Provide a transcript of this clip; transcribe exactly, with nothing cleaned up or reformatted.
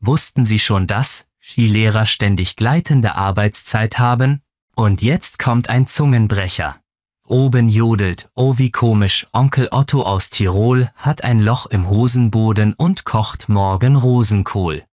Wussten Sie schon, dass Skilehrer ständig gleitende Arbeitszeit haben? Und jetzt kommt ein Zungenbrecher. Oben jodelt, oh wie komisch, Onkel Otto aus Tirol hat ein Loch im Hosenboden und kocht morgen Rosenkohl.